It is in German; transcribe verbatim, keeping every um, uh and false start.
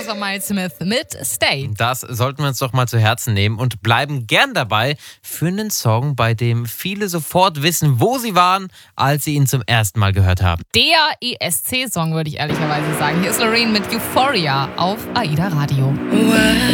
Das war Miles Smith mit Stay. Das sollten wir uns doch mal zu Herzen nehmen und bleiben gern dabei für einen Song, bei dem viele sofort wissen, wo sie waren, als sie ihn zum ersten Mal gehört haben. Der E S C-Song, würde ich ehrlicherweise sagen. Hier ist Loreen mit Euphoria auf AIDA Radio.